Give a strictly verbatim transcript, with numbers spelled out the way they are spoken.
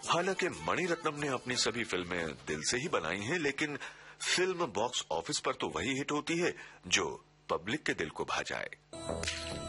हालांकि मणिरत्नम ने अपनी सभी फिल्में दिल से ही बनाई हैं, लेकिन फिल्म बॉक्स ऑफिस पर तो वही हिट होती है जो पब्लिक के दिल को भा जाए।